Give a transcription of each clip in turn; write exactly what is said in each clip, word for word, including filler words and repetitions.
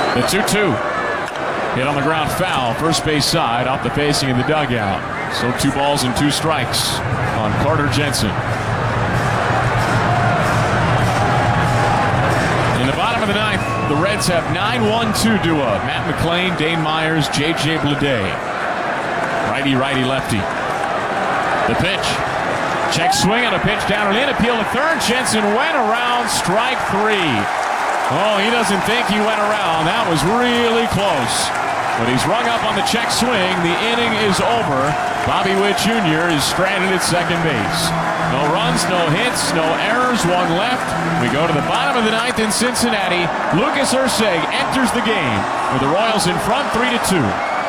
The two two. Hit on the ground foul, first base side, off the facing of the dugout. So two balls and two strikes on Carter Jensen. In the bottom of the ninth, the Reds have nine one two due up. Matt McLain, Dane Myers, J J Bleday. Righty, righty, lefty. The pitch. Check swing on a pitch down and in. Appeal to third. Jensen went around. Strike three. Oh, he doesn't think he went around. That was really close. But he's rung up on the check swing. The inning is over. Bobby Witt Junior is stranded at second base. No runs, no hits, no errors, one left. We go to the bottom of the ninth in Cincinnati. Lucas Erceg enters the game with the Royals in front three to two.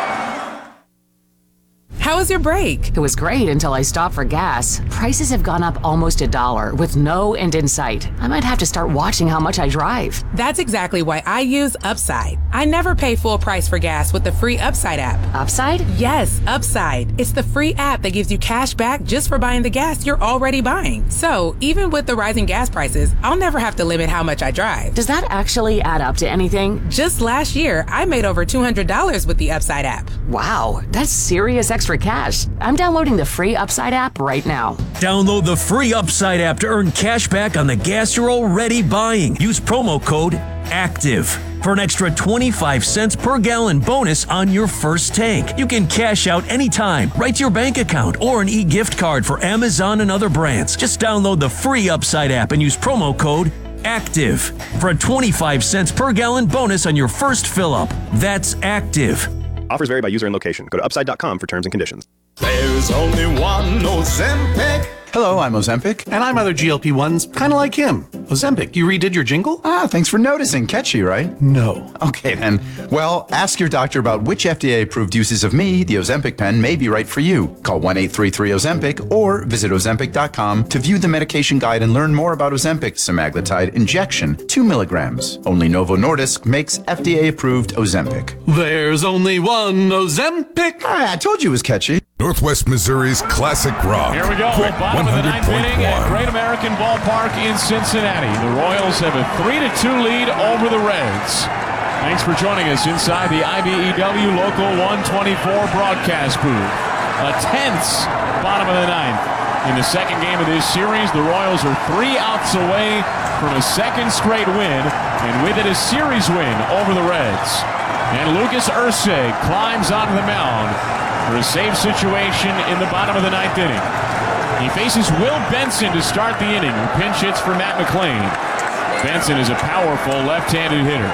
How was your break? It was great until I stopped for gas. Prices have gone up almost a dollar with no end in sight. I might have to start watching how much I drive. That's exactly why I use Upside. I never pay full price for gas with the free Upside app. Upside? Yes, Upside. It's the free app that gives you cash back just for buying the gas you're already buying. So, even with the rising gas prices, I'll never have to limit how much I drive. Does that actually add up to anything? Just last year, I made over two hundred dollars with the Upside app. Wow, that's serious extra cash. I'm downloading the free Upside app right now. Download the free Upside app to earn cash back on the gas you're already buying. Use promo code ACTIVE for an extra twenty-five cents per gallon bonus on your first tank. You can cash out anytime, right to your bank account, or an e-gift card for Amazon and other brands. Just download the free Upside app and use promo code ACTIVE for a twenty-five cents per gallon bonus on your first fill-up. That's ACTIVE. Offers vary by user and location. Go to upside dot com for terms and conditions. There's only one Ozempic. Hello, I'm Ozempic. And I'm other G L P ones, kind of like him. Ozempic, you redid your jingle? Ah, thanks for noticing. Catchy, right? No. Okay, then. Well, ask your doctor about which F D A-approved uses of me, the Ozempic pen, may be right for you. Call one eight three three Ozempic or visit ozempic dot com to view the medication guide and learn more about Ozempic semaglutide injection, two milligrams. Only Novo Nordisk makes F D A-approved Ozempic. There's only one Ozempic. Ah, I told you it was catchy. Northwest Missouri's classic rock. Here we go. Quick Bottom of the ninth inning at Great American Ballpark in Cincinnati. The Royals have a three to two lead over the Reds. Thanks for joining us inside the I B E W Local one twenty-four broadcast booth. A tense bottom of the ninth. In the second game of this series, the Royals are three outs away from a second straight win, and with it a series win over the Reds. And Lucas Erceg climbs onto the mound for a save situation in the bottom of the ninth inning. He faces Will Benson to start the inning, who pinch hits for Matt McLain. Benson is a powerful left-handed hitter.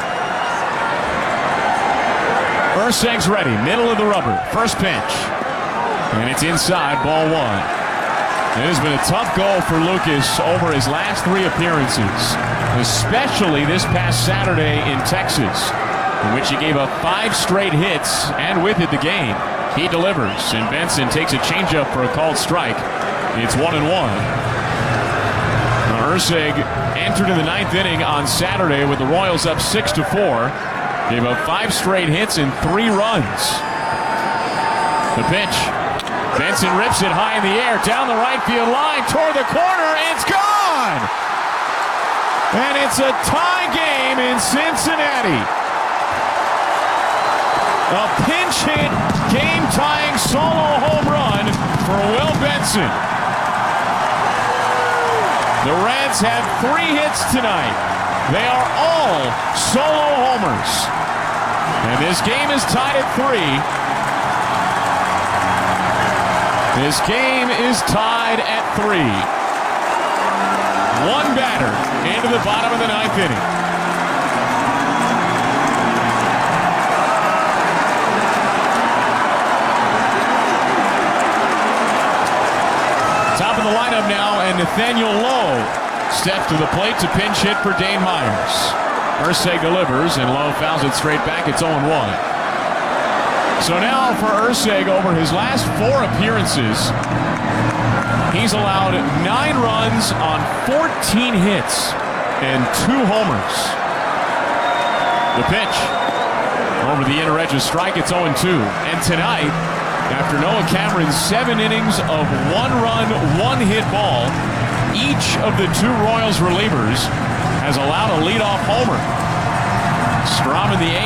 Erceg's ready, middle of the rubber, first pitch. And it's inside, ball one. It has been a tough go for Lucas over his last three appearances, especially this past Saturday in Texas, in which he gave up five straight hits, and with it the game. He delivers, and Benson takes a changeup for a called strike. It's one and one. Now, Erceg entered in the ninth inning on Saturday with the Royals up six to four. Gave up five straight hits and three runs. The pitch. Benson rips it high in the air, down the right field line, toward the corner. It's gone! And it's a tie game in Cincinnati. A pinch hit, game-tying solo home run for Will Benson. The Reds have three hits tonight. They are all solo homers. And this game is tied at three. This game is tied at three. One batter into the bottom of the ninth inning. Top of the lineup now, and Nathaniel Lowe steps to the plate to pinch hit for Dane Myers. Erceg delivers, and Lowe fouls it straight back. It's oh one. So now for Erceg, over his last four appearances, he's allowed nine runs on fourteen hits and two homers. The pitch. Over the inner edge of strike, it's oh two. And tonight, after Noah Cameron's seven innings of one-run, one-hit ball, each of the two Royals relievers has allowed a leadoff homer. Strom in the eighth.